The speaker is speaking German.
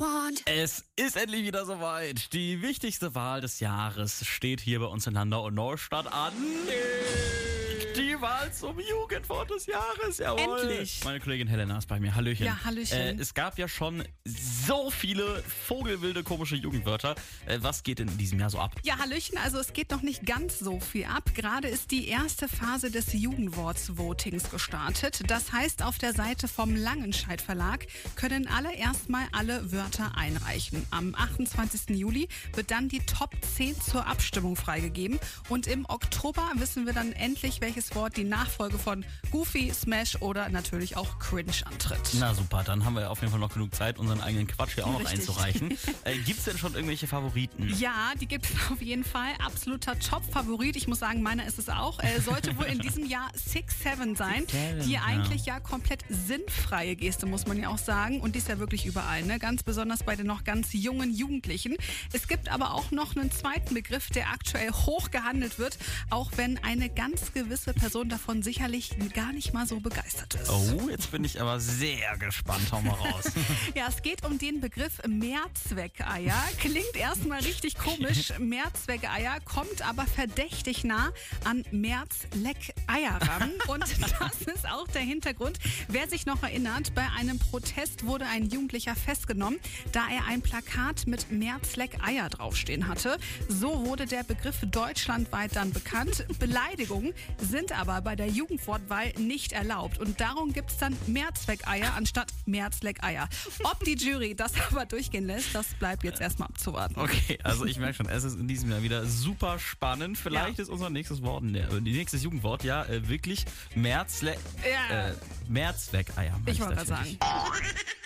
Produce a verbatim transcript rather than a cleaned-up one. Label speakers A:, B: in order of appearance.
A: want.
B: Es ist endlich wieder soweit. Die wichtigste Wahl des Jahres steht hier bei uns in Landau und Neustadt an. Die Wahl zum Jugendwort des Jahres. Jawohl.
C: Endlich.
B: Meine Kollegin Helena ist bei mir. Hallöchen.
C: Ja, Hallöchen.
B: Äh, es gab ja schon so viele vogelwilde, komische Jugendwörter. Äh, was geht denn in diesem Jahr so ab?
C: Ja, Hallöchen, also es geht noch nicht ganz so viel ab. Gerade ist die erste Phase des Jugendworts-Votings gestartet. Das heißt, auf der Seite vom Langenscheidt Verlag können alle erstmal alle Wörter einreichen. Am achtundzwanzigsten Juli wird dann die Top zehn zur Abstimmung freigegeben. Und im Oktober wissen wir dann endlich, welches Wort die Nachfolge von Goofy, Smash oder natürlich auch Cringe antritt.
B: Na super, dann haben wir auf jeden Fall noch genug Zeit, unseren eigenen Quatsch hier auch noch
C: Richtig.
B: einzureichen. äh, Gibt es denn schon irgendwelche Favoriten?
C: Ja, die gibt es auf jeden Fall. Absoluter Top-Favorit. Ich muss sagen, meiner ist es auch. Äh, sollte wohl in diesem Jahr six seven sein.
B: Six Seven,
C: die
B: ja.
C: eigentlich ja komplett sinnfreie Geste, muss man ja auch sagen. Und die ist ja wirklich überall, ne? Ganz besonders bei den noch ganz jungen Jugendlichen. Es gibt aber auch noch einen zweiten Begriff, der aktuell hoch gehandelt wird, auch wenn eine ganz gewisse Person davon sicherlich gar nicht mal so begeistert ist.
B: Oh, jetzt bin ich aber sehr gespannt. Hau mal raus.
C: Ja, es geht um den Begriff Mehrzweckeier. Klingt erstmal richtig komisch. Mehrzweckeier kommt aber verdächtig nah an Märzleckeier ran. Und das ist auch der Hintergrund. Wer sich noch erinnert, bei einem Protest wurde ein Jugendlicher festgenommen, da er ein Plakat mit Märzleckeier draufstehen hatte. So wurde der Begriff deutschlandweit dann bekannt. Beleidigungen sind aber bei der Jugendwortwahl nicht erlaubt. Und darum gibt es dann Mehrzweckeier anstatt Märzleckeier. Ob die Jury das aber durchgehen lässt, das bleibt jetzt erstmal abzuwarten.
B: Okay, also ich merke schon, es ist in diesem Jahr wieder super spannend. Vielleicht
C: Ja.
B: ist unser nächstes Wort, ne, nächstes Jugendwort ja äh, wirklich Märzle
C: Ja.
B: äh, Mehrzweckeier.
C: Ich wollte gerade sagen.